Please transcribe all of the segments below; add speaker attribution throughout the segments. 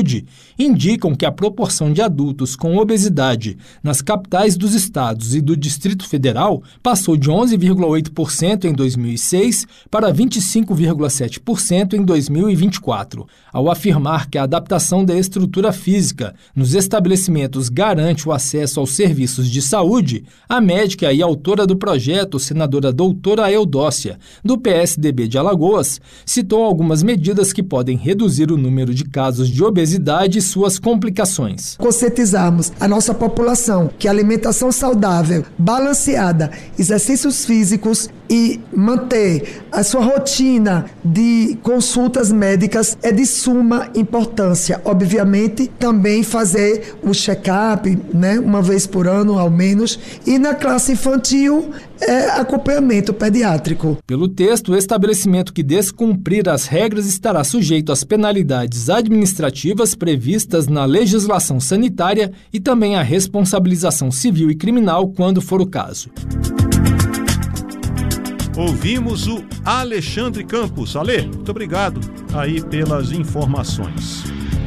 Speaker 1: Saúde indicam que a proporção de adultos com obesidade nas capitais dos estados e do Distrito Federal passou de 11,8% em 2006 para 25,7% em 2024. Ao afirmar que a adaptação da estrutura física nos estabelecimentos garante o acesso aos serviços de saúde, a médica e autora do projeto, senadora doutora Eudócia, do PSDB de Alagoas, citou algumas medidas que podem reduzir o número de casos de obesidade e suas complicações.
Speaker 2: Conscientizarmos a nossa população que a alimentação saudável, balanceada, exercícios físicos e manter a sua rotina de consultas médicas é de suma importância. Obviamente, também fazer o check-up, uma vez por ano ao menos, e na classe infantil acompanhamento pediátrico.
Speaker 1: Pelo texto, o estabelecimento que descumprir as regras estará sujeito às penalidades administrativas previstas na legislação sanitária e também à responsabilização civil e criminal quando for o caso.
Speaker 3: Ouvimos o Alexandre Campos. Ale, muito obrigado aí pelas informações.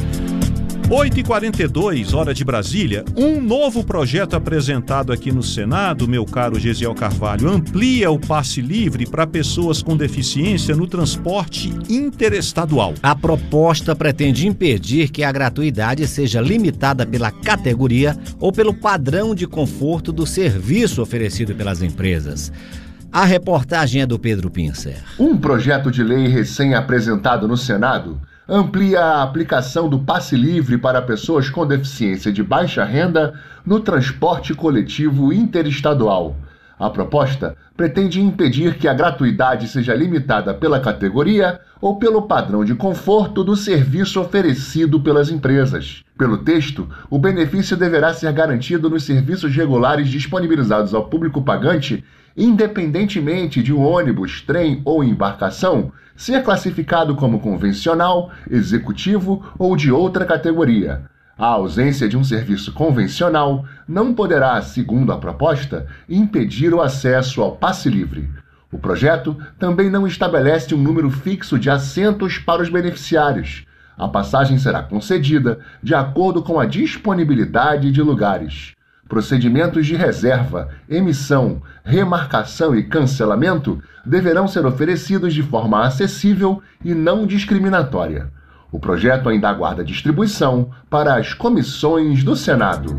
Speaker 3: 8h42, hora de Brasília. Um novo projeto apresentado aqui no Senado, meu caro Gesiel Carvalho, amplia o passe livre para pessoas com deficiência no transporte interestadual.
Speaker 4: A proposta pretende impedir que a gratuidade seja limitada pela categoria ou pelo padrão de conforto do serviço oferecido pelas empresas. A reportagem é do Pedro Pincer.
Speaker 5: Um projeto de lei recém-apresentado no Senado amplia a aplicação do passe livre para pessoas com deficiência de baixa renda no transporte coletivo interestadual. A proposta pretende impedir que a gratuidade seja limitada pela categoria ou pelo padrão de conforto do serviço oferecido pelas empresas. Pelo texto, o benefício deverá ser garantido nos serviços regulares disponibilizados ao público pagante, independentemente de um ônibus, trem ou embarcação ser classificado como convencional, executivo ou de outra categoria. A ausência de um serviço convencional não poderá, segundo a proposta, impedir o acesso ao passe livre. O projeto também não estabelece um número fixo de assentos para os beneficiários. A passagem será concedida de acordo com a disponibilidade de lugares. Procedimentos de reserva, emissão, remarcação e cancelamento deverão ser oferecidos de forma acessível e não discriminatória. O projeto ainda aguarda distribuição para as comissões do Senado.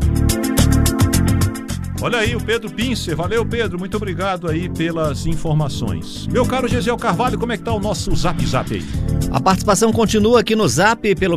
Speaker 3: Olha aí o Pedro Pincer. Valeu, Pedro. Muito obrigado aí pelas informações. Meu caro Gesiel Carvalho, como é que tá o nosso Zap aí?
Speaker 4: A participação continua aqui no Zap pelo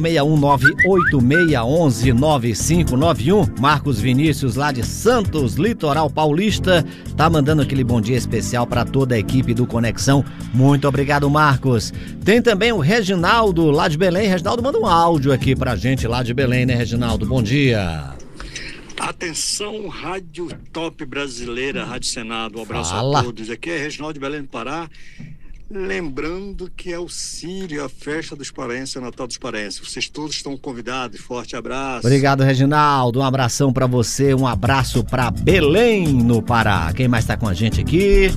Speaker 4: 61986119591. Marcos Vinícius, lá de Santos, Litoral Paulista, tá mandando aquele bom dia especial para toda a equipe do Conexão. Muito obrigado, Marcos. Tem também o Reginaldo, lá de Belém. Reginaldo, manda um áudio aqui pra gente lá de Belém, né, Reginaldo? Bom dia.
Speaker 6: Atenção, Rádio Top Brasileira, Rádio Senado, um abraço
Speaker 4: Fala.
Speaker 6: a todos. Aqui é Reginaldo de Belém do Pará. Lembrando que é o Círio, a festa dos paraenses, o Natal dos paraenses. Vocês todos estão convidados. Forte abraço.
Speaker 4: Obrigado, Reginaldo. Um abração pra você, um abraço pra Belém, no Pará. Quem mais tá com a gente aqui?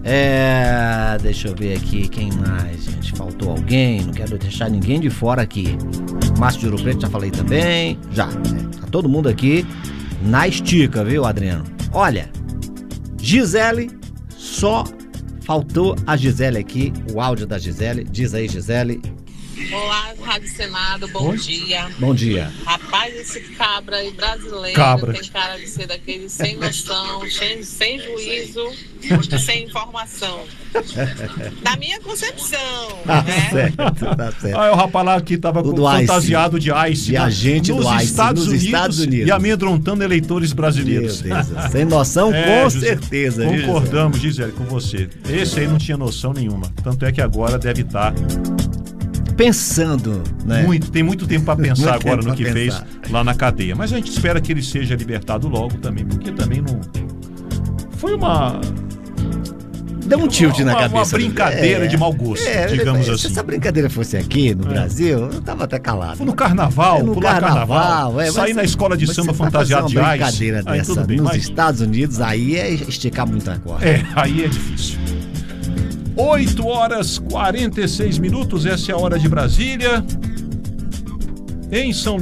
Speaker 4: Deixa eu ver aqui, quem mais, gente? Faltou alguém? Não quero deixar ninguém de fora aqui. Márcio de Ouro Preto, já falei também. Já, tá todo mundo aqui na estica, viu, Adriano? Olha, Gisele, só faltou a Gisele aqui, o áudio da Gisele. Diz aí, Gisele.
Speaker 7: Olá, Rádio Senado, bom dia.
Speaker 4: Bom dia.
Speaker 7: Rapaz, esse cabra aí brasileiro tem cara de ser daquele sem noção, sem juízo, sem informação. Da minha concepção,
Speaker 4: Tá
Speaker 7: né?
Speaker 4: certo, tá certo.
Speaker 3: O rapaz lá que tava fantasiado de ICE.
Speaker 4: De agente do ICE nos Estados Unidos.
Speaker 3: E amedrontando eleitores brasileiros.
Speaker 4: Meu Deus, sem noção, com certeza.
Speaker 3: Concordamos, Gisele, com você. Esse aí não tinha noção nenhuma. Tanto é que agora deve estar
Speaker 4: pensando, né?
Speaker 3: Tem muito tempo para pensar agora no que fez lá na cadeia. Mas a gente espera que ele seja libertado logo também, porque também não... Foi
Speaker 4: Deu um tilt na cabeça.
Speaker 3: Uma brincadeira de mau gosto, digamos assim.
Speaker 4: Se essa brincadeira fosse aqui no Brasil, eu tava até calado.
Speaker 3: Foi no carnaval, pular carnaval. Sair na escola de samba fantasiado de ICE.
Speaker 4: Uma brincadeira dessa nos Estados Unidos, aí é esticar muita corda.
Speaker 3: Aí é difícil. 8h46, essa é a hora de Brasília. Em São